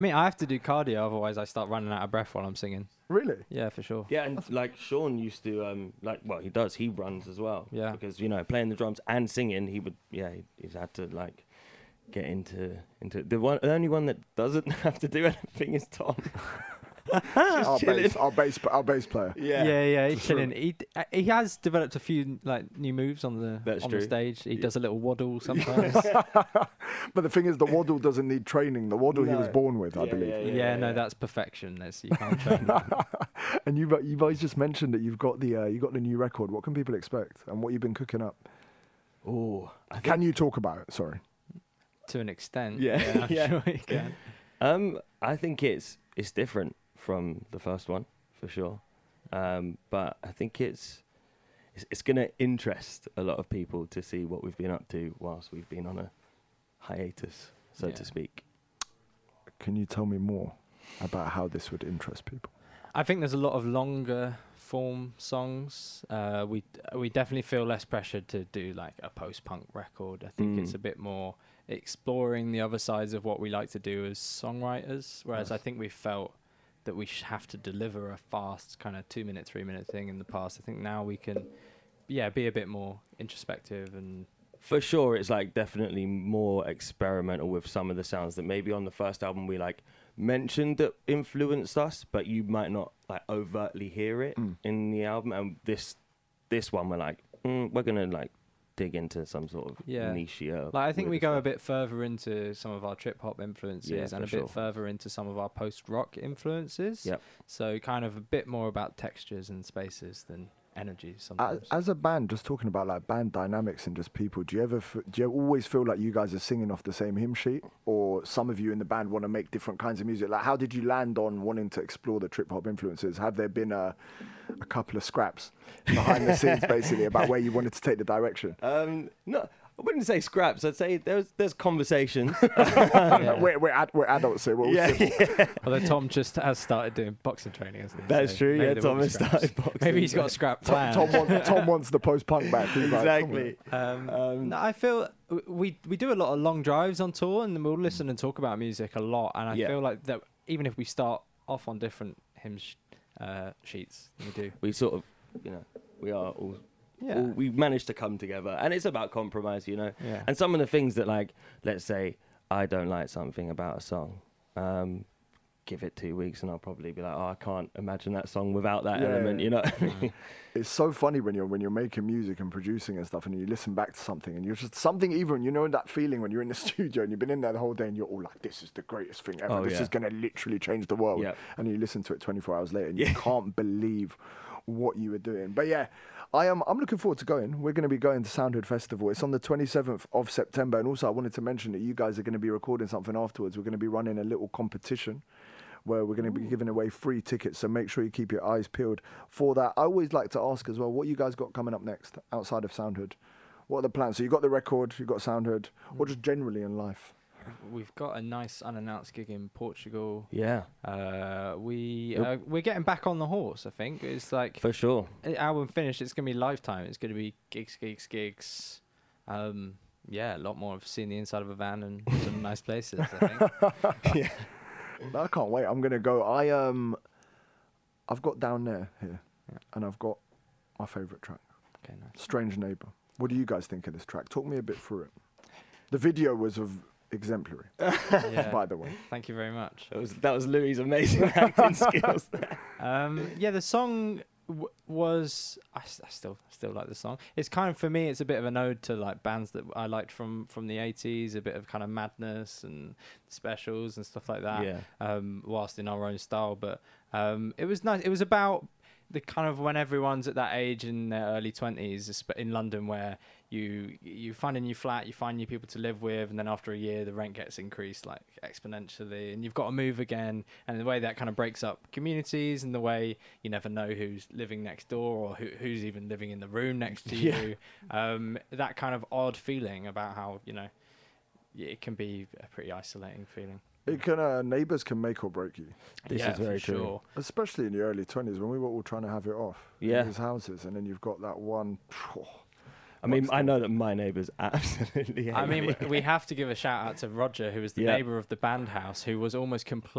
I mean, I have to do cardio, otherwise I start running out of breath while I'm singing. Really? Yeah, for sure. Yeah, and like Sean used to, he does. He runs as well. Yeah. Because playing the drums and singing, he's had to like get into the only one that doesn't have to do anything is Tom. Our bass player. Yeah, he's chilling. He has developed a few like new moves on the stage. He does a little waddle sometimes. But the thing is, the waddle doesn't need training. The waddle he was born with, I believe. No, that's perfection. You can't train that. And you guys just mentioned that you've got the new record. What can people expect, and what you've been cooking up? Oh, can you talk about it? Sorry. To an extent. Yeah. I'm sure you can. I think it's different from the first one for sure, but I think it's going to interest a lot of people to see what we've been up to whilst we've been on a hiatus, so to speak. Can you tell me more about how this would interest people? I think there's a lot of longer form songs. We definitely feel less pressured to do like a post-punk record. I think it's a bit more exploring the other sides of what we like to do as songwriters, whereas I think we felt that we have to deliver a fast kind of 2-minute, 3-minute thing in the past. I think now we can, be a bit more introspective and. For sure, it's like definitely more experimental with some of the sounds that maybe on the first album we like mentioned that influenced us, but you might not like overtly hear it in the album. And this one we're like, we're gonna like dig into some sort of niche. Like I think we go a bit further into some of our trip hop influences and a bit further into some of our post rock influences. Yep. So kind of a bit more about textures and spaces than energy sometimes. As a band, just talking about like band dynamics and just people, do you always feel like you guys are singing off the same hymn sheet, or some of you in the band want to make different kinds of music? Like, how did you land on wanting to explore the trip hop influences? Have there been a couple of scraps behind the scenes, basically, about where you wanted to take the direction? No. I wouldn't say scraps. I'd say there's conversations. We're adults here. Although Tom just has started doing boxing training, hasn't he? That's true. Yeah, Tom has started boxing. Maybe he's got a scrap plan. Tom wants the post-punk back. He's exactly. No, I feel we do a lot of long drives on tour, and we'll listen and talk about music a lot. And I feel like that even if we start off on different hymn sheets than we do, we sort of, we are all. Yeah. We've managed to come together, and it's about compromise, Yeah. And some of the things that, like, let's say I don't like something about a song, give it 2 weeks, and I'll probably be like, I can't imagine that song without that element, It's so funny when you're making music and producing and stuff, and you listen back to something, and you're just something even, that feeling when you're in the studio and you've been in there the whole day, and you're all like, this is the greatest thing ever. This is going to literally change the world. Yep. And you listen to it 24 hours later, and you can't believe what you were doing. But yeah, I'm looking forward to going. We're going to be going to Soundhood Festival. It's on the 27th of September. And also I wanted to mention that you guys are going to be recording something afterwards. We're going to be running a little competition where we're going to be giving away free tickets. So make sure you keep your eyes peeled for that. I always like to ask as well, what you guys got coming up next outside of Soundhood? What are the plans? So you got the record, you got Soundhood, or just generally in life? We've got a nice unannounced gig in Portugal. Yeah. We're getting back on the horse, I think. It's like... For sure. Album finished, it's going to be lifetime. It's going to be gigs. A lot more of seeing the inside of a van and some nice places, I think. Yeah. No, I can't wait. I'm going to go. I've got Down There here, and I've got my favourite track. Okay, nice. Strange Neighbour. What do you guys think of this track? Talk me a bit through it. The video was exemplary, by the way. Thank you very much. That was Louis' amazing acting skills there. The song was I still like the song. It's kind of, for me, it's a bit of a node to like bands that I liked from the 80s, a bit of kind of Madness and Specials and stuff like that. Whilst in our own style, but it was nice. It was about the kind of when everyone's at that age in their early 20s in London, where you find a new flat, you find new people to live with, and then after a year the rent gets increased like exponentially, and you've got to move again, and the way that kind of breaks up communities, and the way you never know who's living next door or who's even living in the room next to you. That kind of odd feeling about how it can be a pretty isolating feeling. It can neighbours can make or break you. This is very true. Sure. Especially in the early 20s when we were all trying to have it off in these houses, and then you've got that one. I mean, I know that my neighbours absolutely hate I mean, me. we have to give a shout out to Roger, who was the Yeah. neighbour of the band house, who was almost